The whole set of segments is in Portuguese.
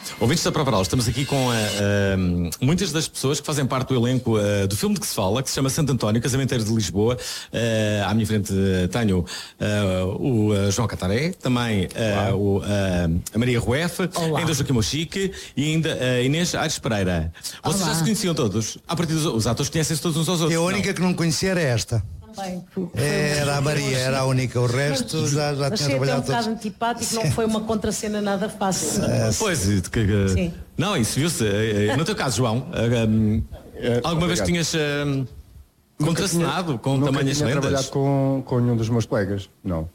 Ouvintes da Prova Oral, estamos aqui com muitas das pessoas que fazem parte do elenco do filme de que se fala, que se chama Santo António, Casamenteiro de Lisboa. À minha frente tenho o João Cataré, também a Maria Rueff, ainda o Joaquim Mochique e ainda a Inês Aires Pereira. Vocês já se conheciam todos? A partir os atores conhecem-se todos uns aos outros. A única que não conhecia era esta. Era a Maria, era a única, o resto já tinha trabalhado um bocado antipático, não foi uma contracena nada fácil. Pois, sim. Não, isso viu-se. No teu caso, João, alguma vez tinhas contracenado com tamanhas lendas? Trabalhado com nenhum dos meus colegas, não.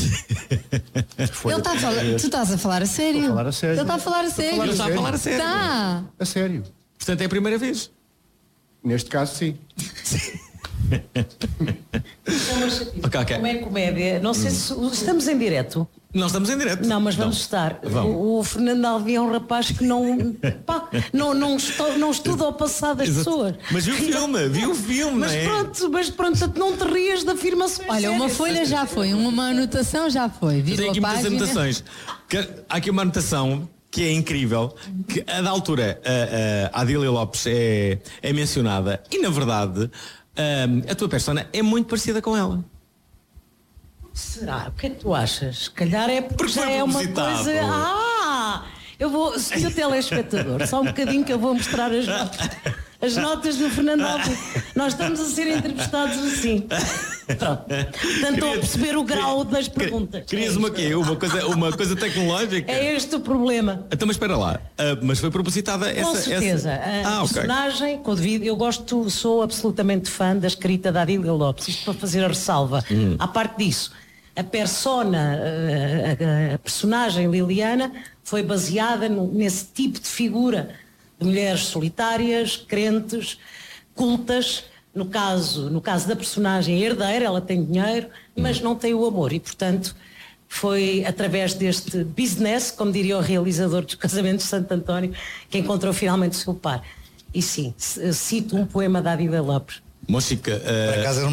Tu estás a falar a sério? Estou a falar a sério. Ele está a falar a sério. Ele está a falar a sério. Está. A sério. Portanto, é a primeira vez. Neste caso, sim. Como é comédia? Não sei se estamos em direto. Nós estamos em direto. Não, mas vamos estar. O Fernando Alvim é um rapaz que não estuda o passado das pessoas. Mas viu o filme, mas pronto, não te rias de afirmações. Olha, uma folha já foi, uma anotação já foi. Tem aqui muitas anotações. Há aqui uma anotação que é incrível, que a da altura a Adília Lopes é mencionada e na verdade a tua persona é muito parecida com ela. Será? O que é que tu achas? Se calhar é porque já é uma propositado. coisa. Eu vou, senhor telespectador, só um bocadinho que eu vou mostrar as notas do Fernando Alvim. Nós estamos a ser entrevistados assim. Pronto. Portanto, estou a perceber o grau das perguntas. Querias uma quê? Uma coisa tecnológica? É este o problema. Então, mas espera lá. Mas foi propositada essa... Com certeza. A personagem, eu sou absolutamente fã da escrita da Adília Lopes. Isto para fazer a ressalva. À parte disso, a personagem Liliana foi baseada nesse tipo de figura de mulheres solitárias, crentes, cultas. No caso da personagem herdeira, ela tem dinheiro, mas não tem o amor. E, portanto, foi através deste business, como diria o realizador dos Casamentos de Santo António, que encontrou finalmente o seu par. E sim, cito um poema da Adília Lopes. Mochique,